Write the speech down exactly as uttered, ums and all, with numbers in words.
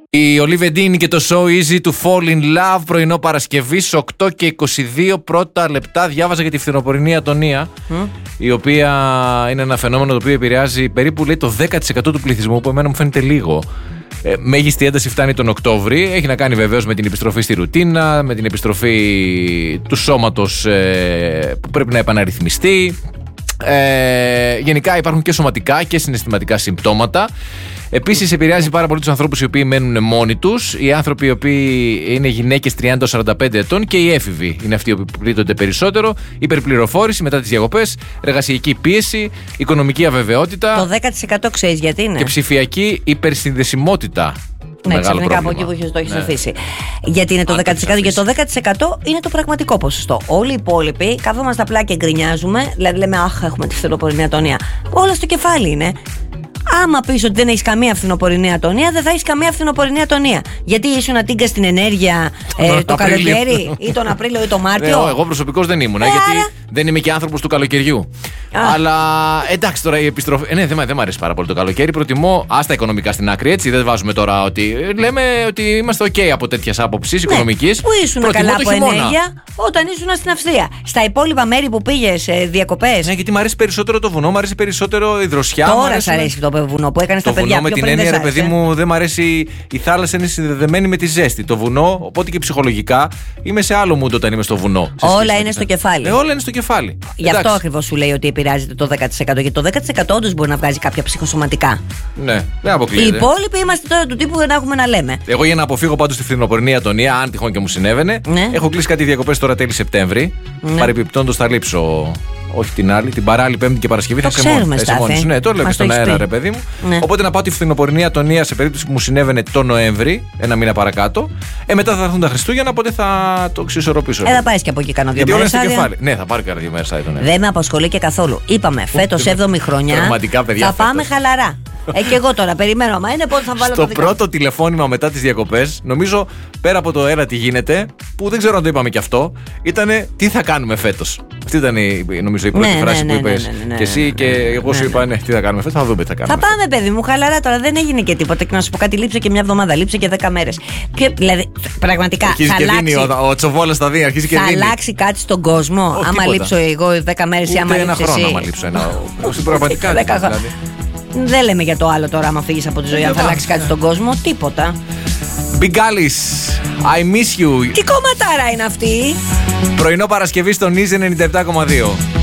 Η Olivia Dean και το So Easy to Fall in Love, πρωινό Παρασκευής, οκτώ και είκοσι δύο πρώτα λεπτά. Διάβαζα για τη φθινοπορεινή ατονία, mm. η οποία είναι ένα φαινόμενο το οποίο επηρεάζει περίπου, λέει, το δέκα τοις εκατό του πληθυσμού, που εμένα μου φαίνεται λίγο. Ε, μέγιστη ένταση φτάνει τον Οκτώβρη. Έχει να κάνει βεβαίως με την επιστροφή στη ρουτίνα, με την επιστροφή του σώματος ε, που πρέπει να επαναρρυθμιστεί. Ε, γενικά υπάρχουν και σωματικά και συναισθηματικά συμπτώματα. Επίσης επηρεάζει πάρα πολύ τους ανθρώπους οι οποίοι μένουν μόνοι τους, οι άνθρωποι οι οποίοι είναι γυναίκες τριάντα με σαράντα πέντε ετών και οι έφηβοι είναι αυτοί που πλήττονται περισσότερο. Υπερπληροφόρηση μετά τις διακοπές, εργασιακή πίεση, οικονομική αβεβαιότητα. Το δέκα τοις εκατό ξέρεις γιατί είναι? Και ψηφιακή υπερσυνδεσιμότητα. Ναι, ξαφνικά από εκεί που έχεις, το έχεις ναι. αφήσει. Γιατί είναι το δέκα τοις εκατό, γιατί το δέκα τοις εκατό είναι το πραγματικό ποσοστό. Όλοι οι υπόλοιποι κάθομαστε απλά και γκρινιάζουμε, δηλαδή λέμε αχ, έχουμε τη φθινοπορεινή ατονία. Όλα στο κεφάλι είναι. Άμα πεις ότι δεν έχεις καμία φθινοπορεινή ατονία, δεν θα έχεις καμία φθινοπορεινή ατονία. Γιατί ήσουν τίγκα στην ενέργεια ε, το καλοκαίρι ή τον Απρίλιο ή τον Μάρτιο. Ναι, εγώ προσωπικώς δεν ήμουν, ε, γιατί άρα... δεν είμαι και άνθρωπος του καλοκαιριού. Α. Αλλά εντάξει τώρα η επιστροφή. Ε, ναι, δεν, δεν μου αρέσει πάρα πολύ το καλοκαίρι. Προτιμώ άστα οικονομικά στην άκρη, έτσι. Δεν βάζουμε τώρα ότι. Λέμε ότι είμαστε OK από τέτοια άποψη ναι, οικονομική. Πού ήσουν καλά από ενέργεια όταν ήσουν στην Αυστρία. Στα υπόλοιπα μέρη που πήγες ε, διακοπές. Ναι, γιατί μου αρέσει περισσότερο το βουνό, μου αρέσει περισσότερο η δροσιά. Τώρα σ' αρέσει το βουνό που έκανε τα παιδιά. Το βουνό με την έννοια, ρε παιδί μου, δεν μου αρέσει. Η θάλασσα είναι συνδεδεμένη με τη ζέστη. Το βουνό, οπότε και ψυχολογικά είμαι σε άλλο mood όταν είμαι στο βουνό. Όλα είναι στο κεφάλι. Ε, όλα είναι στο κεφάλι. Γι' αυτό ακριβώς σου λέει ότι επηρεάζεται το δέκα τοις εκατό. Γιατί το δέκα τοις εκατό όντως μπορεί να βγάζει κάποια ψυχοσωματικά. Ναι, δεν αποκλείεται. Οι υπόλοιποι είμαστε τώρα του τύπου να έχουμε να λέμε. Εγώ για να αποφύγω πάντως τη φθινοπορεινή ατονία, αν τυχόν και μου συνέβαινε, ναι. έχω κλείσει κάτι διακοπές τώρα τέλη Σεπτέμβρη. Ναι. Παρεμπιπτόντως θα λείψω. Όχι την άλλη, την παράλληλη Πέμπτη και Παρασκευή το θα είσαι μόνη σου. Ναι, το λέω και στον αέρα, ρε παιδί μου. Ναι. Οπότε να πάω τη φθινοπορεινή ατονία σε περίπτωση που μου συνέβαινε το Νοέμβρη, ένα μήνα παρακάτω. Ε, μετά θα έρθουν τα Χριστούγεννα, οπότε θα το ξισορροπήσω. Ε, θα πάρει και από εκεί κάνα δύο μέρες. Ναι, θα πάρω και κάνα δύο μέρες. Δεν με απασχολεί και καθόλου. Είπαμε φέτος έβδομη χρονιά. Θα πάμε χαλαρά. Ε, και εγώ τώρα περιμένω. Μα είναι πότε θα βάλω. Στο πρώτο τηλεφώνημα μετά τις διακοπές, νομίζω πέρα από το «Έλα τι γίνεται», που δεν ξέρω αν το είπαμε κι αυτό, ήταν τι θα κάνουμε φέτος. Αυτή ήταν η, νομίζω η πρώτη ναι, φράση ναι, ναι, που είπες. Ναι, ναι, ναι, και εσύ και εγώ σου είπα ναι, τι θα κάνουμε φέτος, θα δούμε τι θα κάνουμε. Θα πάμε, παιδί μου, χαλαρά τώρα. Δεν έγινε και τίποτα. Και να σου πω κάτι, λείψε και μια εβδομάδα, λείψε και δέκα μέρες. Και, δηλαδή, πραγματικά. Αρχίζει θα και αλλάξει, δίνει, ο, ο Τσοβόλας θα δει, αρχίζει και θα δίνει. Θα αλλάξει κάτι στον κόσμο, oh, άμα τίποτα. Λείψω εγώ δέκα μέρες ή άμα λείψω εσύ. Ένα χρόνο, άμα λείψω ένα. Πραγματικά. Δεν λέμε για το άλλο τώρα, άμα φύγεις από τη ζωή, αν θα αλλάξει κάτι στον κόσμο, τίποτα. Big Alice, I miss you. Τι κομματάρα είναι αυτή? Πρωινό Παρασκευή στον Easy ενενήντα επτά κόμμα δύο.